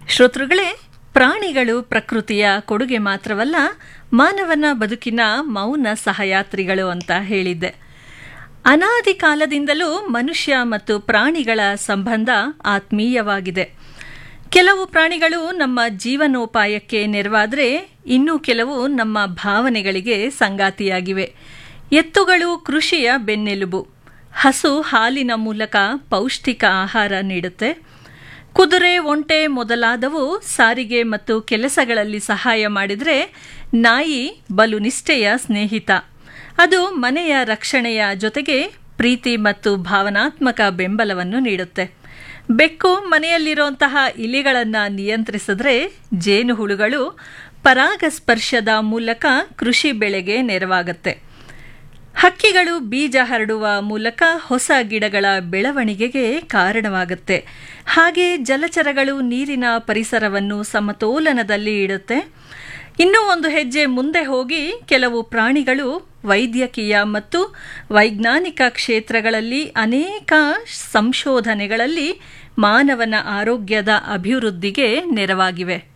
ಶ್ರೋತೃಗಳೇ, ಪ್ರಾಣಿಗಳು ಪ್ರಕೃತಿಯ ಕೊಡುಗೆ ಮಾತ್ರವಲ್ಲ, ಮಾನವನ ಬದುಕಿನ ಮೌನ ಸಹಯಾತ್ರಿಗಳು ಅಂತ ಹೇಳಿದ್ದೆ. ಅನಾದಿ ಕಾಲದಿಂದಲೂ ಮನುಷ್ಯ ಮತ್ತು ಪ್ರಾಣಿಗಳ ಸಂಬಂಧ ಆತ್ಮೀಯವಾಗಿದೆ. ಕೆಲವು ಪ್ರಾಣಿಗಳು ನಮ್ಮ ಜೀವನೋಪಾಯಕ್ಕೆ ನೆರವಾದರೆ, ಇನ್ನು ಕೆಲವು ನಮ್ಮ ಭಾವನೆಗಳಿಗೆ ಸಂಗಾತಿಯಾಗಿವೆ. ಎತ್ತುಗಳು ಕೃಷಿಯ ಬೆನ್ನೆಲುಬು. ಹಸು ಹಾಲಿನ ಮೂಲಕ ಪೌಷ್ಟಿಕ ಆಹಾರ ನೀಡುತ್ತೆ. ಕುದುರೆ, ಒಂಟೆ ಮೊದಲಾದವು ಸಾರಿಗೆ ಮತ್ತು ಕೆಲಸಗಳಲ್ಲಿ ಸಹಾಯ ಮಾಡಿದರೆ, ನಾಯಿ ಬಲು ನಿಷ್ಠೆಯ ಸ್ನೇಹಿತ. ಅದು ಮನೆಯ ರಕ್ಷಣೆಯ ಜೊತೆಗೆ ಪ್ರೀತಿ ಮತ್ತು ಭಾವನಾತ್ಮಕ ಬೆಂಬಲವನ್ನು ನೀಡುತ್ತೆ. ಬೆಕ್ಕು ಮನೆಯಲ್ಲಿರುವಂತಹ ಇಲಿಗಳನ್ನು ನಿಯಂತ್ರಿಸಿದ್ರೆ, ಜೇನುಹುಳುಗಳು ಪರಾಗಸ್ಪರ್ಶದ ಮೂಲಕ ಕೃಷಿ ಬೆಳೆಗೆ ನೆರವಾಗುತ್ತೆ. ಹಕ್ಕಿಗಳು ಬೀಜ ಹರಡುವ ಮೂಲಕ ಹೊಸ ಗಿಡಗಳ ಬೆಳವಣಿಗೆಗೆ ಕಾರಣವಾಗುತ್ತೆ. ಹಾಗೆ ಜಲಚರಗಳು ನೀರಿನ ಪರಿಸರವನ್ನು ಸಮತೋಲನದಲ್ಲಿ ಇಡುತ್ತೆ. ಇನ್ನೂ ಒಂದು ಹೆಜ್ಜೆ ಮುಂದೆ ಹೋಗಿ ಕೆಲವು ಪ್ರಾಣಿಗಳು ವೈದ್ಯಕೀಯ ಮತ್ತು ವೈಜ್ಞಾನಿಕ ಕ್ಷೇತ್ರಗಳಲ್ಲಿ ಅನೇಕ ಸಂಶೋಧನೆಗಳಲ್ಲಿ ಮಾನವನ ಆರೋಗ್ಯದ ಅಭಿವೃದ್ಧಿಗೆ ನೆರವಾಗಿವೆ.